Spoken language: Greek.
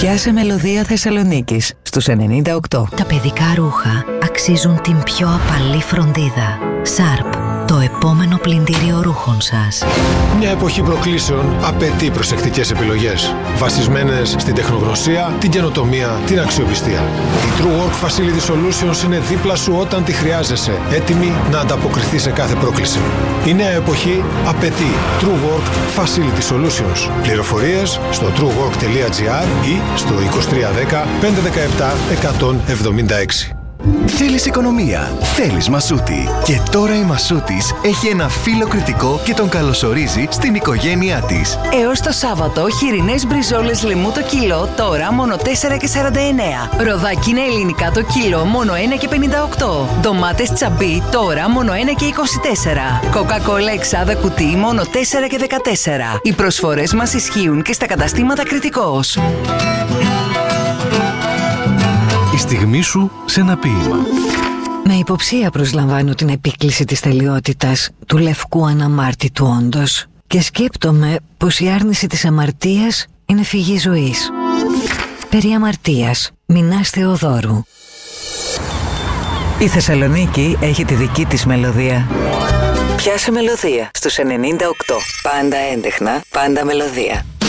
Πιάσε μελωδία Θεσσαλονίκης στους 98. Τα παιδικά ρούχα αξίζουν την πιο απαλή φροντίδα. Sharp, το επόμενο πλυντήριο ρούχων σας. Μια εποχή προκλήσεων απαιτεί προσεκτικές επιλογές, βασισμένες στην τεχνογνωσία, την καινοτομία, την αξιοπιστία. Η True Work Facility Solutions είναι δίπλα σου όταν τη χρειάζεσαι, έτοιμη να ανταποκριθεί σε κάθε πρόκληση. Η νέα εποχή απαιτεί True Work Facility Solutions. Πληροφορίες στο truework.gr ή στο 2310 517 176. Θέλεις οικονομία, θέλεις Μασούτη. Και τώρα η Μασούτης έχει ένα φίλο κριτικό και τον καλωσορίζει στην οικογένειά της. Έως το Σάββατο, χοιρινές μπριζόλες λαιμού το κιλό, τώρα μόνο 4,49. Ροδάκινα ελληνικά το κιλό, μόνο 1,58. Ντομάτες τσαμπί, τώρα μόνο 1,24. Κοκακόλα εξάδα κουτί, μόνο 4,14. Οι προσφορές μας ισχύουν και στα καταστήματα Κριτικός. Η στιγμή σου σε ένα ποίημα. Με υποψία προσλαμβάνω την επίκληση της τελειότητας του λευκού αναμάρτητου όντως και σκέπτομαι πως η άρνηση της αμαρτίας είναι φυγή ζωής. Περί αμαρτίας, Μινάς Θεοδόρου. Η Θεσσαλονίκη έχει τη δική της μελωδία. Πιάσε μελωδία στους 98. Πάντα έντεχνα, πάντα μελωδία.